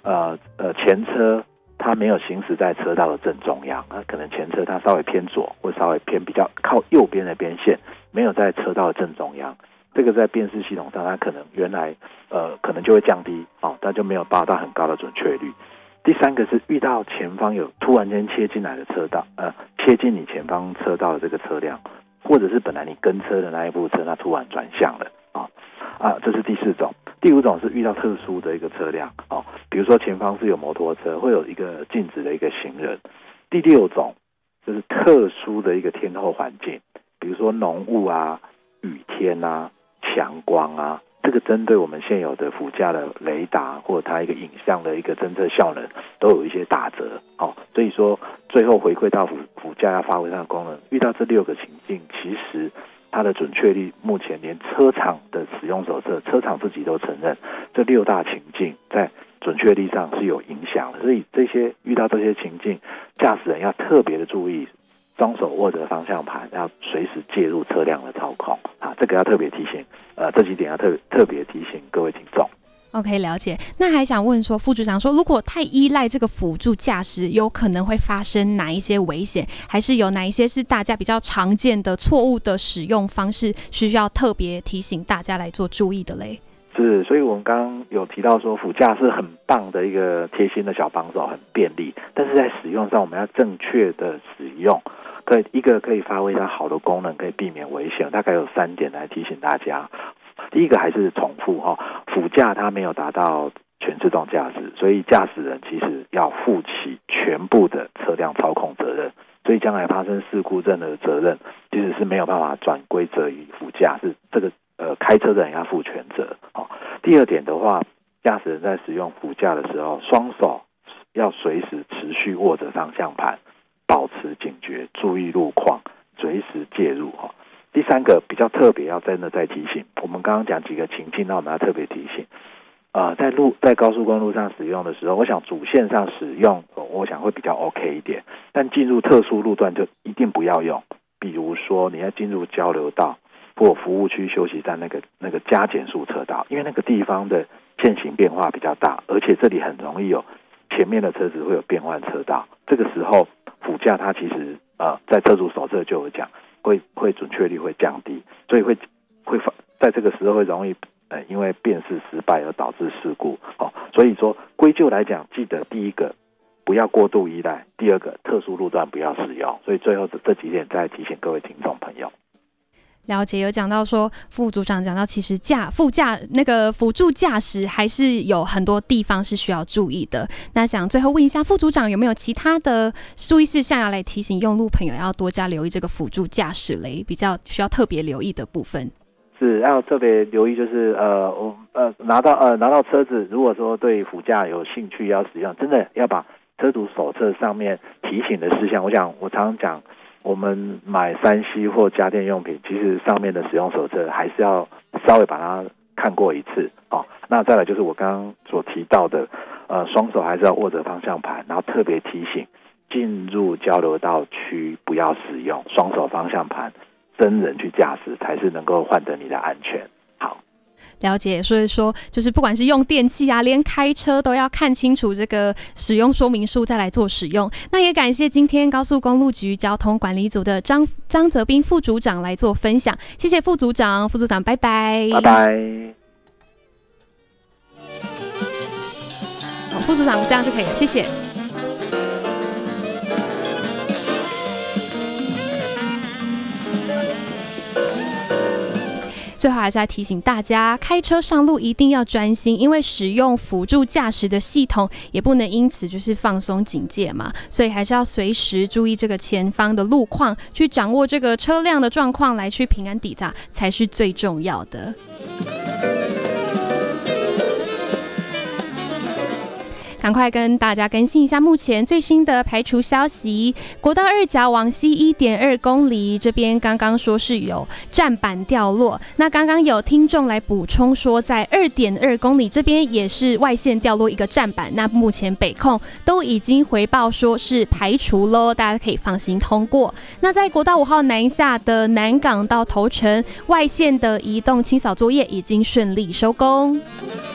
前车它没有行驶在车道的正中央，它可能前车它稍微偏左或稍微偏比较靠右边的边线，没有在车道的正中央。这个在辨识系统上，它可能原来可能就会降低它就没有达到很高的准确率。第三个是遇到前方有突然间切进来的车道，切进你前方车道的这个车辆，或者是本来你跟车的那一部车，它突然转向了这是第四种。第五种是遇到特殊的一个车辆比如说前方是有摩托车，会有一个静止的一个行人。第六种就是特殊的一个天候环境，比如说浓雾啊、雨天啊、强光啊，这个针对我们现有的辅驾的雷达或者它一个影像的一个侦测效能都有一些打折所以说最后回馈到辅驾要发挥它的功能，遇到这6个情境，其实它的准确率目前连车厂的使用手册，车厂自己都承认这6大情境在准确率上是有影响的。所以遇到这些情境，驾驶人要特别的注意，双手握着方向盘，要随时介入车辆的操控这个要特别提醒这几点要特别提醒各位听众。 OK， 了解。那还想问说，副组长说，如果太依赖这个辅助驾驶，有可能会发生哪一些危险？还是有哪一些是大家比较常见的错误的使用方式，需要特别提醒大家来做注意的嘞？ 是，所以我们刚刚有提到说，辅驾是很棒的一个贴心的小帮手，很便利，但是在使用上我们要正确的使用，一个可以发挥它好的功能，可以避免危险，大概有3点来提醒大家。第一个还是重复辅驾它没有达到全自动驾驶，所以驾驶人其实要负起全部的车辆操控责任，所以将来发生事故任何的责任其实是没有办法转归责于辅驾，是这个开车的人要负全责第二点的话，驾驶人在使用辅驾的时候，双手要随时持续握着方向盘，保持警觉，注意路况，随时介入第三个比较特别要真的再提醒，我们刚刚讲几个情境，那我们要特别提醒在高速公路上使用的时候，我想主线上使用我想会比较 OK 一点，但进入特殊路段就一定不要用。比如说你要进入交流道或服务区休息站那个加减速车道，因为那个地方的线型变化比较大，而且这里很容易有前面的车子会有变换车道，这个时候辅驾它其实在车主手册就有讲会准确率会降低，所以会在这个时候会容易因为辨识失败而导致事故所以说归咎来讲，记得第一个不要过度依赖，第二个特殊路段不要使用，所以最后这几点再提醒各位听众朋友。 了解，有讲到说副组长讲到，其实副驾那个辅助驾驶还是有很多地方是需要注意的。那想最后问一下副组长，有没有其他的注意事项要来提醒用路朋友要多加留意这个辅助驾驶嘞？比较需要特别留意的部分。 是要特别留意，就是拿到车子，如果说对辅驾有兴趣要使用，真的要把车主手册上面提醒的事项，我常常讲，我们买3C 或家电用品，其实上面的使用手册还是要稍微把它看过一次那再来就是我刚刚所提到的，双手还是要握着方向盘，然后特别提醒进入交流道区不要使用双手方向盘，真人去驾驶才是能够换得你的安全。好， 了解，所以说就是不管是用电器连开车都要看清楚这个使用说明书再来做使用。那也感谢今天高速公路局交通管理组的张泽斌副组长来做分享，谢谢副组长，拜拜。 拜拜。 好，副组长这样就可以了，谢谢。最后还是要提醒大家，开车上路一定要专心，因为使用辅助驾驶的系统也不能因此就是放松警戒嘛，所以还是要随时注意这个前方的路况，去掌握这个车辆的状况，来去平安抵达才是最重要的。赶快跟大家更新一下目前最新的排除消息。国道2甲往西 1.2 公里这边刚刚说是有站板掉落，那刚刚有听众来补充说在 2.2 公里这边也是外线掉落一个站板，那目前北控都已经回报说是排除咯，大家可以放心通过。那在国道5号南下的南港到头城外线的移动清扫作业已经顺利收工。